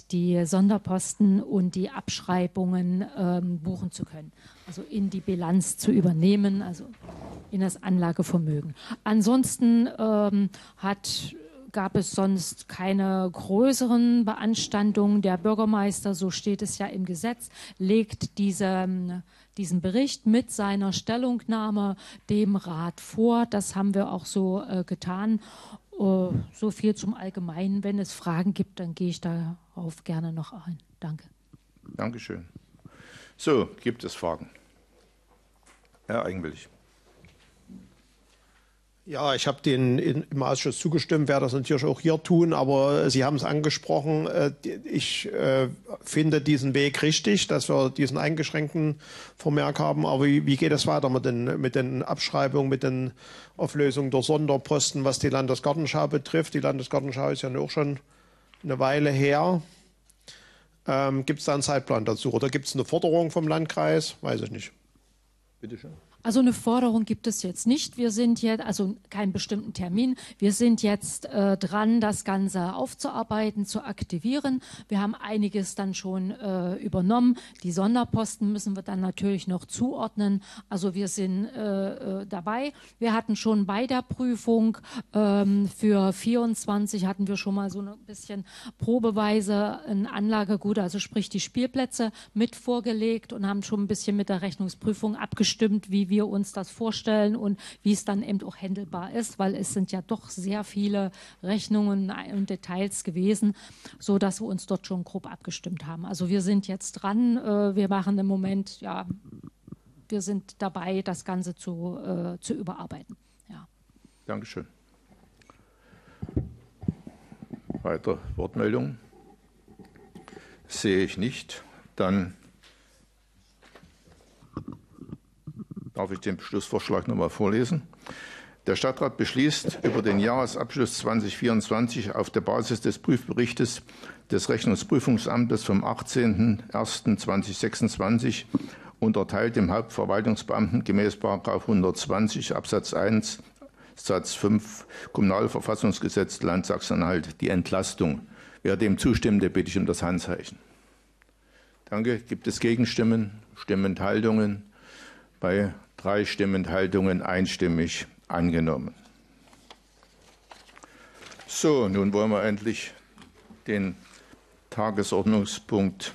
Möglichkeit, die Sonderposten und die Abschreibungen buchen zu können. Also in die Bilanz zu übernehmen, also in das Anlagevermögen. Ansonsten gab es sonst keine größeren Beanstandungen. Der Bürgermeister, so steht es ja im Gesetz, legt diesen Bericht mit seiner Stellungnahme dem Rat vor. Das haben wir auch so getan. So viel zum Allgemeinen. Wenn es Fragen gibt, dann gehe ich darauf gerne noch ein. Danke. Dankeschön. So, gibt es Fragen? Herr Eigenwillig. Ja, ich habe im Ausschuss zugestimmt, werde das natürlich auch hier tun, aber Sie haben es angesprochen. Ich finde diesen Weg richtig, dass wir diesen eingeschränkten Vermerk haben. Aber wie geht es weiter mit den Abschreibungen, mit den Auflösungen der Sonderposten, was die Landesgartenschau betrifft? Die Landesgartenschau ist ja auch schon eine Weile her. Gibt es da einen Zeitplan dazu oder gibt es eine Forderung vom Landkreis? Weiß ich nicht. Bitte schön. Also eine Forderung gibt es jetzt nicht. Wir sind jetzt, also keinen bestimmten Termin. Wir sind jetzt dran, das Ganze aufzuarbeiten, zu aktivieren. Wir haben einiges dann schon übernommen. Die Sonderposten müssen wir dann natürlich noch zuordnen. Also wir sind dabei. Wir hatten schon bei der Prüfung für 24 hatten wir schon mal so ein bisschen probeweise ein Anlagegut, also sprich die Spielplätze mit vorgelegt und haben schon ein bisschen mit der Rechnungsprüfung abgestimmt, wie wir uns das vorstellen und wie es dann eben auch handelbar ist, weil es sind ja doch sehr viele Rechnungen und Details gewesen, so dass wir uns dort schon grob abgestimmt haben. Also wir sind jetzt dran, wir machen im Moment, ja, wir sind dabei, das Ganze zu überarbeiten. Ja. Dankeschön. Weitere Wortmeldungen? Sehe ich nicht. Dann darf ich den Beschlussvorschlag noch mal vorlesen. Der Stadtrat beschließt, über den Jahresabschluss 2024 auf der Basis des Prüfberichtes des Rechnungsprüfungsamtes vom 18.01.2026 unterteilt dem Hauptverwaltungsbeamten gemäß § 120 Absatz 1 Satz 5 Kommunalverfassungsgesetz Land Sachsen-Anhalt die Entlastung. Wer dem zustimmt, der bitte ich um das Handzeichen. Danke. Gibt es Gegenstimmen, Stimmenthaltungen? Bei 3 Stimmenthaltungen einstimmig angenommen. So, nun wollen wir endlich den Tagesordnungspunkt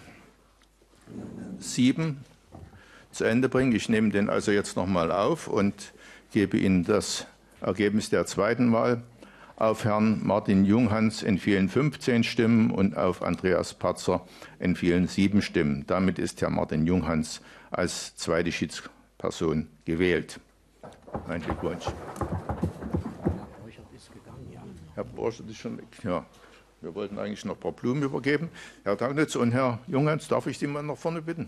7 zu Ende bringen. Ich nehme den also jetzt noch mal auf und gebe Ihnen das Ergebnis der zweiten Wahl. Auf Herrn Martin Junghans entfielen 15 Stimmen und auf Andreas Patzer entfielen 7 Stimmen. Damit ist Herr Martin Junghans als zweite Schiedsperson gewählt. Mein Glückwunsch. Herr Borchert ist schon weg. Ja, wir wollten eigentlich noch ein paar Blumen übergeben. Herr Dagnitz und Herr Junghans, darf ich Sie mal nach vorne bitten?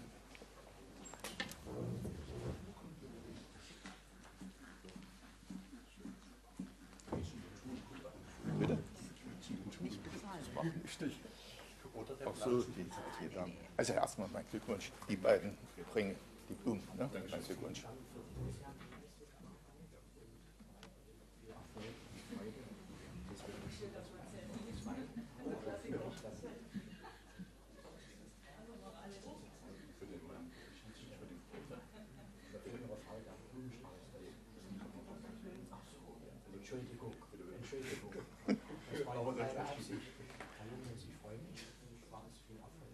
Bitte? Ach so, vielen Dank. Also erstmal mein Glückwunsch. Die beiden bringen die Blumen. Ne? Mein Glückwunsch. Entschuldigung. Das war aber keine Absicht. Kann man sich freuen? Spaß, viel Erfolg.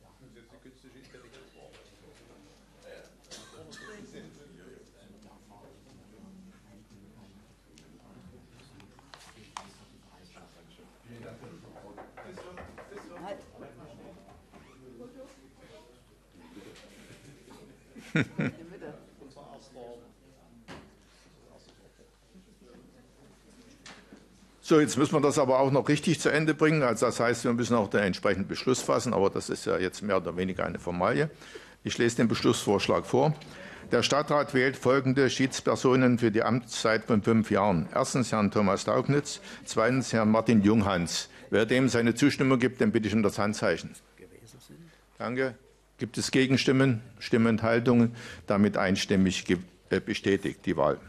So, jetzt müssen wir das aber auch noch richtig zu Ende bringen. Also das heißt, wir müssen auch den entsprechenden Beschluss fassen, aber das ist ja jetzt mehr oder weniger eine Formalie. Ich lese den Beschlussvorschlag vor. Der Stadtrat wählt folgende Schiedspersonen für die Amtszeit von 5 Jahren. Erstens Herrn Thomas Daugnitz, zweitens Herrn Martin Junghans. Wer dem seine Zustimmung gibt, den bitte ich um das Handzeichen. Danke. Gibt es Gegenstimmen, Stimmenthaltungen? Damit einstimmig bestätigt die Wahl.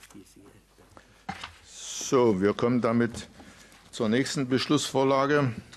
So, wir kommen damit zur nächsten Beschlussvorlage.